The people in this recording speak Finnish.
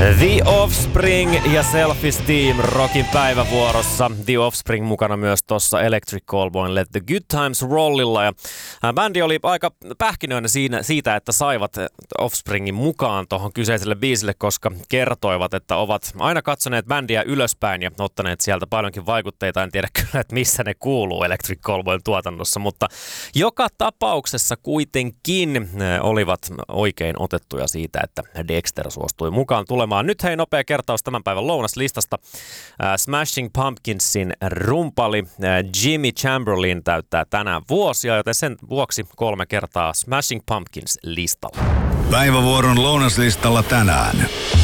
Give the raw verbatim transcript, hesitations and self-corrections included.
The Offspring ja Self-Esteem rockin päivävuorossa. The Offspring mukana myös tuossa Electric Callboyn Let the Good Times Rollilla. Ja bändi oli aika pähkinöinen siinä, siitä, että saivat Offspringin mukaan tuohon kyseiselle biisille, koska kertoivat, että ovat aina katsoneet bändiä ylöspäin ja ottaneet sieltä paljonkin vaikutteita. En tiedä kyllä, että missä ne kuuluu Electric Callboyn tuotannossa, mutta joka tapauksessa kuitenkin olivat oikein otettuja siitä, että Dexter suostui mukaan tulemaan. Nyt hei, nopea kertaus tämän päivän lounaslistasta. Äh, Smashing Pumpkinsin rumpali äh, Jimmy Chamberlain täyttää tänään vuosia, joten sen vuoksi kolme kertaa Smashing Pumpkins listalla. Päivävuoron lounaslistalla tänään.